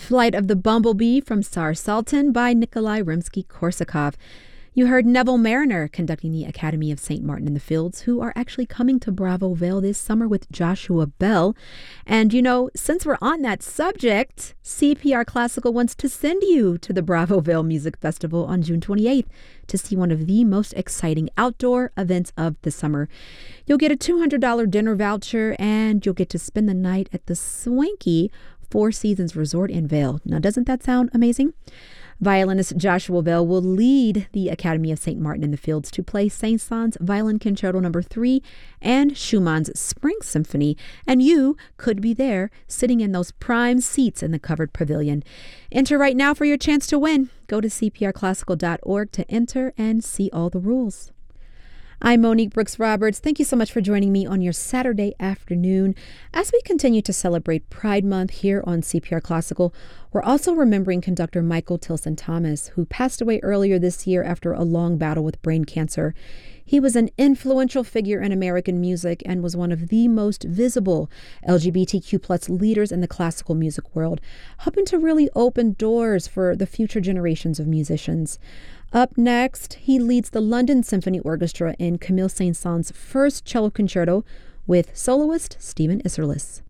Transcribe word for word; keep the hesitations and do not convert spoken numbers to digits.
Flight of the Bumblebee from Tsar Sultan by Nikolai Rimsky-Korsakov. You heard Neville Mariner conducting the Academy of Saint Martin in the Fields, who are actually coming to Bravo Vale this summer with Joshua Bell. And, you know, since we're on that subject, C P R Classical wants to send you to the Bravo Vale Music Festival on June twenty-eighth to see one of the most exciting outdoor events of the summer. You'll get a two hundred dollars dinner voucher, and you'll get to spend the night at the swanky Four Seasons Resort in Vail. Now, doesn't that sound amazing? Violinist Joshua Bell will lead the Academy of Saint Martin in the Fields to play Saint-Saëns Violin Concerto Number three and Schumann's Spring Symphony, and you could be there sitting in those prime seats in the covered pavilion. Enter right now for your chance to win. Go to c p r classical dot org to enter and see all the rules. I'm Monique Brooks Roberts. Thank you so much for joining me on your Saturday afternoon. As we continue to celebrate Pride Month here on C P R Classical, we're also remembering conductor Michael Tilson Thomas, who passed away earlier this year after a long battle with brain cancer. He was an influential figure in American music and was one of the most visible L G B T Q plus leaders in the classical music world, helping to really open doors for the future generations of musicians. Up next, he leads the London Symphony Orchestra in Camille Saint-Saëns' first cello concerto with soloist Stephen Isserlis.